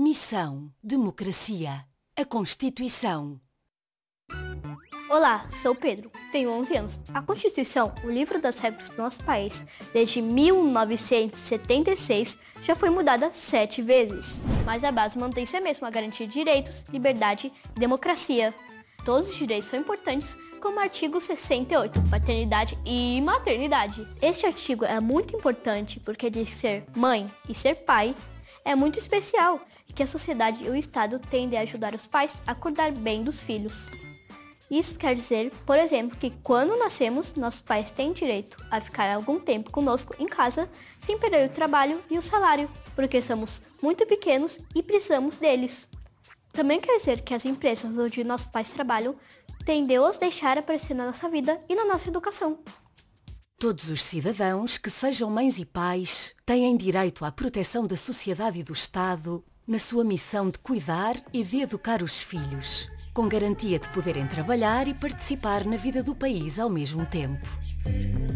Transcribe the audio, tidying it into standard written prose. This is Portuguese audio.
Missão Democracia. A Constituição. Olá, sou Pedro, tenho 11 anos. A Constituição, o livro das regras do nosso país, desde 1976, já foi mudada 7 vezes. Mas a base mantém-se a mesma, garantir direitos, liberdade e democracia. Todos os direitos são importantes, como o artigo 68, paternidade e maternidade. Este artigo é muito importante porque diz que ser mãe e ser pai é muito especial e que a sociedade e o Estado tendem a ajudar os pais a cuidar bem dos filhos. Isso quer dizer, por exemplo, que quando nascemos, nossos pais têm direito a ficar algum tempo conosco em casa, sem perder o trabalho e o salário, porque somos muito pequenos e precisamos deles. Também quer dizer que as empresas onde nossos pais trabalham tendem a os deixar aparecer na nossa vida e na nossa educação. Todos os cidadãos, que sejam mães e pais, têm direito à proteção da sociedade e do Estado na sua missão de cuidar e de educar os filhos, com garantia de poderem trabalhar e participar na vida do país ao mesmo tempo.